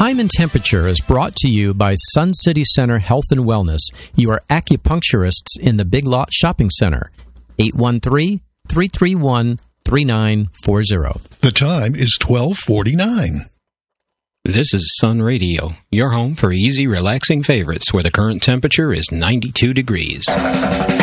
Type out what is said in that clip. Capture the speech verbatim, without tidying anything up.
Time and Temperature is brought to you by Sun City Center Health and Wellness, your acupuncturists in the Big Lot Shopping Center. eight one three, three three one, three nine four zero. The time is twelve forty-nine. This is Sun Radio, your home for easy, relaxing favorites where the current temperature is ninety-two degrees.